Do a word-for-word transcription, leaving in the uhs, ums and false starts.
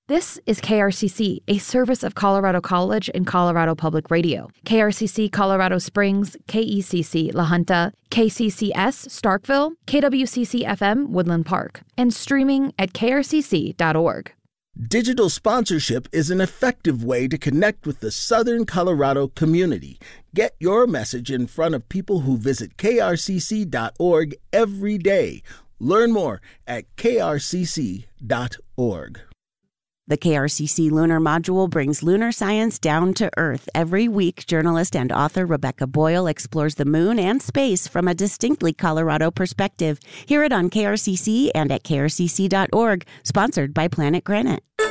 This is K R C C, a service of Colorado College and Colorado Public Radio. K R C C Colorado Springs, K E C C La Junta, K C C S Starkville, K W C C F M Woodland Park, and streaming at K R C C dot org. Digital sponsorship is an effective way to connect with the Southern Colorado community. Get your message in front of people who visit K R C C dot org every day. Learn more at K R C C dot org. The K R C C Lunar Module brings lunar science down to Earth. Every week, journalist and author Rebecca Boyle explores the moon and space from a distinctly Colorado perspective. Hear it on K R C C and at K R C C dot org, sponsored by Planet Granite.